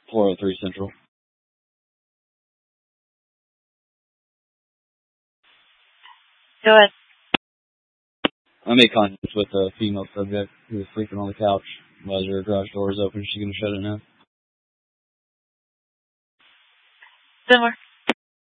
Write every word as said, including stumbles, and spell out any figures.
four oh three Central. Go ahead. I made contact with a female subject who was sleeping on the couch. While her garage door was open, she's going to shut it now. Similar.